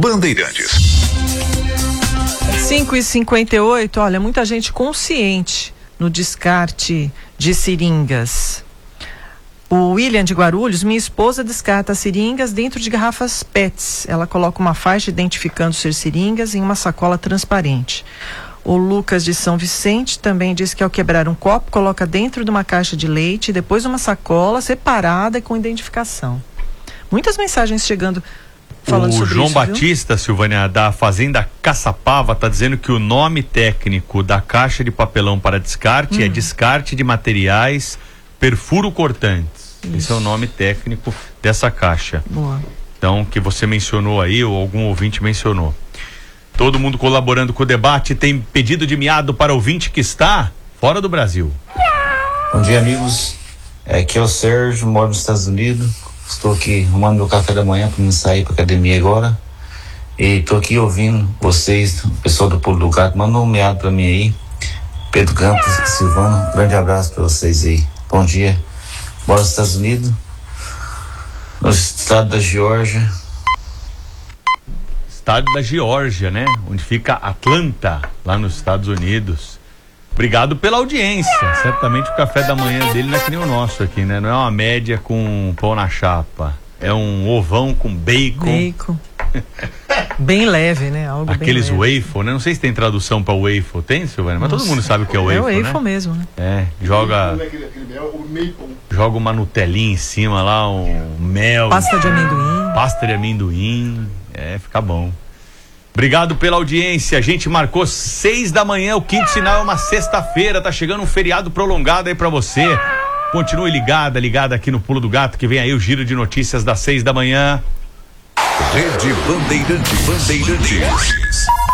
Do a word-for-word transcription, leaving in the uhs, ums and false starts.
Bandeirantes. cinco e cinquenta e oito, olha, muita gente consciente no descarte de seringas. O William de Guarulhos: minha esposa descarta seringas dentro de garrafas P E Ts. Ela coloca uma faixa identificando ser seringas em uma sacola transparente. O Lucas de São Vicente também diz que ao quebrar um copo, coloca dentro de uma caixa de leite e depois uma sacola separada e com identificação. Muitas mensagens chegando falando o sobre João isso, Batista, viu? Silvânia, da Fazenda Caçapava, está dizendo que o nome técnico da caixa de papelão para descarte hum. é descarte de materiais perfuro cortantes. Isso. Esse é o nome técnico dessa caixa. Boa. Então, que você mencionou aí, ou algum ouvinte mencionou. Todo mundo colaborando com o debate. Tem pedido de miado para ouvinte que está fora do Brasil. Bom dia, amigos. Aqui é o Sérgio, moro nos Estados Unidos. Estou aqui arrumando meu café da manhã para me sair para academia agora. E estou aqui ouvindo vocês, o pessoal do Pulo do Gato. Manda um miado para mim aí. Pedro Campos, Silvano, um grande abraço para vocês aí. Bom dia. Moro nos Estados Unidos, no estado da Geórgia. Estado da Geórgia, né? Onde fica Atlanta, lá nos Estados Unidos. Obrigado pela audiência. Certamente o café da manhã dele não é que nem o nosso aqui, né? Não é uma média com pão na chapa. É um ovão com bacon. Bacon. Bem leve, né? Algo Aqueles bem leve. waffle, né? Não sei se tem tradução para waffle. Tem, Silvana? Mas Nossa, todo mundo sabe o que é waffle, é o waffle né? mesmo, né? É, joga... Joga uma Nutelinha em cima lá, um mel. Pasta de amendoim. Pasta de amendoim. É, fica bom. Obrigado pela audiência. A gente marcou seis da manhã. O quinto sinal é uma sexta-feira. Tá chegando um feriado prolongado aí pra você. Continue ligada, ligada aqui no Pulo do Gato, que vem aí o giro de notícias das seis da manhã. Rede Bandeirantes. Bandeirantes.